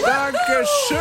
Dankeschön.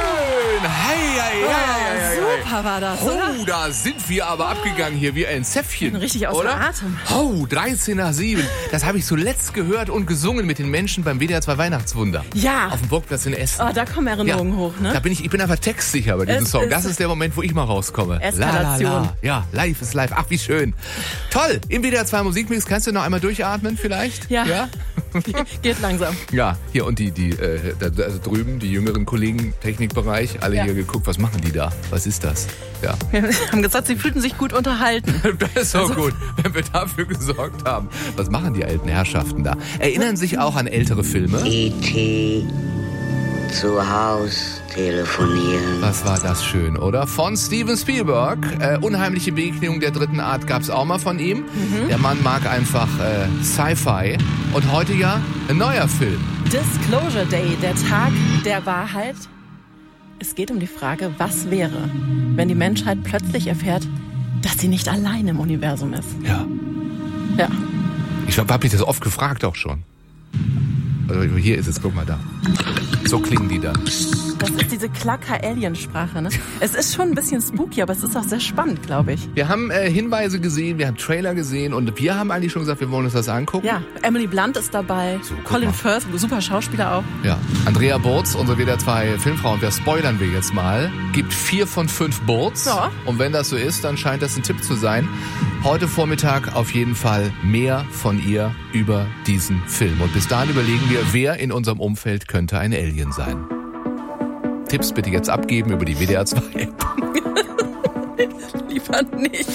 Hey. Super war das, Oh, oder? da sind wir aber abgegangen hier wie ein Zäpfchen. Richtig außer oder? Atem. Oh, 13:07. Das habe ich zuletzt gehört und gesungen mit den Menschen beim WDR 2 Weihnachtswunder. Ja. Auf dem Burgplatz in Essen. Oh, da kommen Erinnerungen hoch, ne? Da bin ich bin einfach textsicher bei diesem Es Song. ist Das ist der Moment, wo ich mal rauskomme. Eskalation. Ja, live ist live. Ach, wie schön. Toll. Im WDR 2 Musikmix. Kannst du noch einmal durchatmen vielleicht? Ja. Ja? Geht langsam. Ja, hier und da drüben, die jüngeren Kollegen, Technikbereich, alle hier geguckt, was machen die da? Was ist das? Ja. Wir haben gesagt, sie fühlten sich gut unterhalten. Das ist so gut, wenn wir dafür gesorgt haben. Was machen die alten Herrschaften da? Erinnern sich auch an ältere Filme? E.T. zu Haus telefonieren. Was war das schön, oder? Von Steven Spielberg. Unheimliche Begegnung der dritten Art gab's auch mal von ihm. Der Mann mag einfach Sci-Fi. Und heute ja ein neuer Film. Disclosure Day, der Tag der Wahrheit. Es geht um die Frage, was wäre, wenn die Menschheit plötzlich erfährt, dass sie nicht allein im Universum ist. Ja. Ja. Ich habe mich das oft gefragt auch schon. Also hier ist es, guck mal da. So klingen die dann. Das ist diese Klacker-Alien-Sprache, ne? Es ist schon ein bisschen spooky, aber es ist auch sehr spannend, glaube ich. Wir haben Hinweise gesehen, wir haben Trailer gesehen und wir haben eigentlich schon gesagt, wir wollen uns das angucken. Ja, Emily Blunt ist dabei, So, guck Colin mal. Firth, super Schauspieler auch. Ja. Andrea Burz, unsere WDR 2 Filmfrau, und wir spoilern wir jetzt mal, gibt 4 von 5 Burz. Ja. Und wenn das so ist, dann scheint das ein Tipp zu sein. Heute Vormittag auf jeden Fall mehr von ihr über diesen Film. Und bis dahin überlegen wir, wer in unserem Umfeld könnte ein Alien sein. Tipps bitte jetzt abgeben über die WDR 2 App. Lieber nicht.